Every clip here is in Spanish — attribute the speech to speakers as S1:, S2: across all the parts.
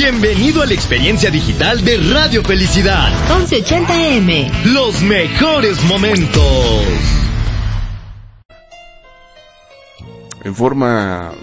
S1: Bienvenido a la experiencia digital de Radio Felicidad
S2: 1180 AM.
S1: Los mejores momentos.
S3: En forma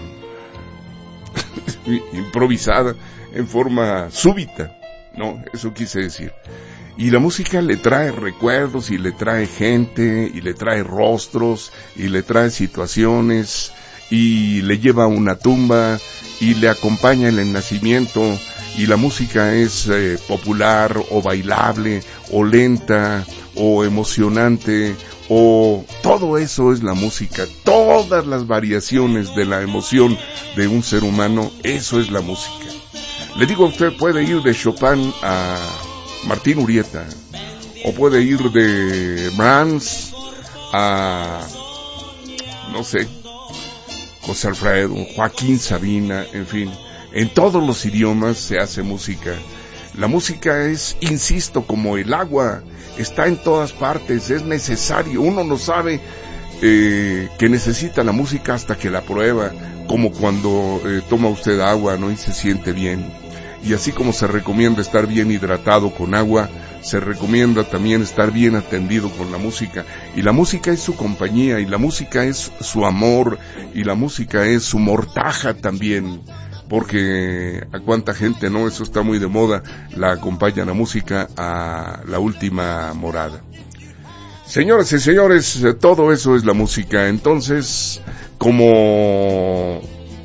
S3: improvisada, en forma súbita, no, eso quise decir. Y la música le trae recuerdos, y le trae gente, y le trae rostros, y le trae situaciones, y le lleva a una tumba, y le acompaña en el nacimiento, y la música es popular, o bailable, o lenta, o emocionante, o todo eso es la música. Todas las variaciones de la emoción de un ser humano, eso es la música. Le digo a usted, puede ir de Chopin a Martín Urieta, o puede ir de Brahms a, no sé, José Alfredo, Joaquín Sabina, en fin, en todos los idiomas se hace música. La música es, insisto, como el agua, está en todas partes, es necesario. Uno no sabe que necesita la música hasta que la prueba, como cuando toma usted agua, ¿no? Y se siente bien. Y así como se recomienda estar bien hidratado con agua, se recomienda también estar bien atendido con la música. Y la música es su compañía, y la música es su amor, y la música es su mortaja también. Porque a cuánta gente, ¿no? Eso está muy de moda, la acompaña la música a la última morada. Señoras y señores, todo eso es la música. Entonces, como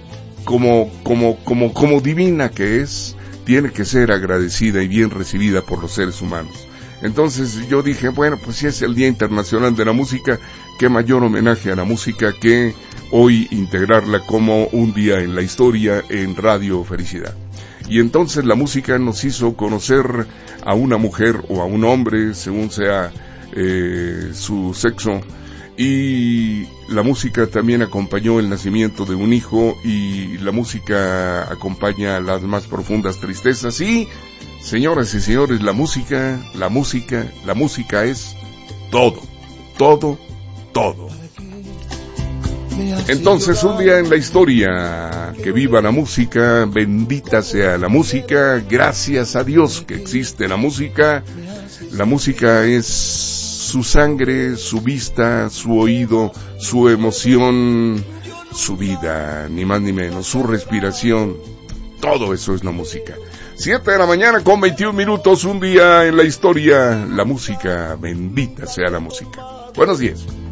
S3: divina que es, tiene que ser agradecida y bien recibida por los seres humanos. Entonces yo dije, bueno, pues si es el Día Internacional de la Música, qué mayor homenaje a la música que hoy integrarla como un día en la historia en Radio Felicidad. Y entonces la música nos hizo conocer a una mujer o a un hombre, según sea su sexo, y la música también acompañó el nacimiento de un hijo, y la música acompaña las más profundas tristezas. Y, señoras y señores, la música es todo. Entonces, un día en la historia, que viva la música, bendita sea la música, gracias a Dios que existe la música. La música es su sangre, su vista, su oído, su emoción, su vida, ni más ni menos, su respiración. Todo eso es la música. 7 de la mañana con 21 minutos, un día en la historia. La música, bendita sea la música. Buenos días.